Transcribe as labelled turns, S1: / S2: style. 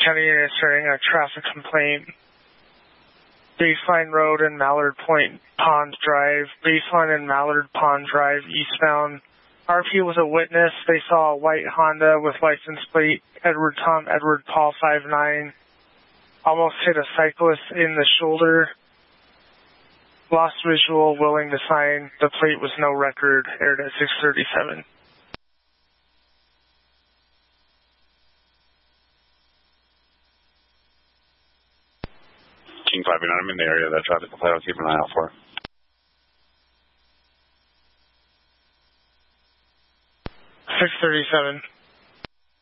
S1: County answering a traffic complaint. Baseline Road and Mallard Point Pond Drive. Baseline and Mallard Pond Drive eastbound. RP was a witness. They saw a white Honda with license plate Edward Tom Edward Paul 59 almost hit a cyclist in the shoulder. Lost visual, willing to sign. The plate was no record. Aired at 6:37.
S2: King 59, I'm in the area of that traffic complaint. I'll keep an eye out for.
S1: 6:37.